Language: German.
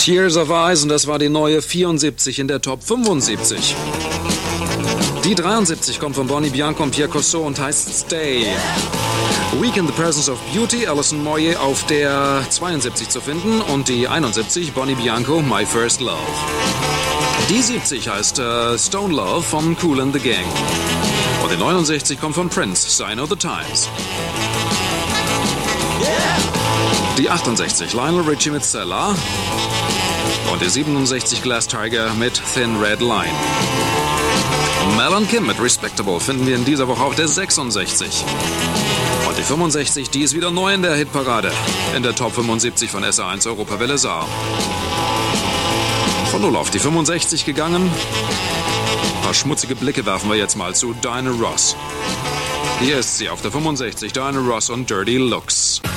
Tears of Ice, und das war die neue 74 in der Top 75. Die 73 kommt von Bonnie Bianco und Pierre Cosso und heißt Stay. Weak in the Presence of Beauty, Alison Moyet auf der 72 zu finden, und die 71 Bonnie Bianco, My First Love. Die 70 heißt Stone Love von Kool and the Gang. Und die 69 kommt von Prince, Sign of the Times. Die 68 Lionel Richie mit Stella. Und die 67 Glass Tiger mit Thin Red Line. Mel und Kim mit Respectable finden wir in dieser Woche auf der 66. Und die 65, die ist wieder neu in der Hitparade. In der Top 75 von SR1 Europawelle Saar. Von 0 auf die 65 gegangen. Ein paar schmutzige Blicke werfen wir jetzt mal zu Diana Ross. Hier ist sie auf der 65, Diana Ross und Dirty Looks.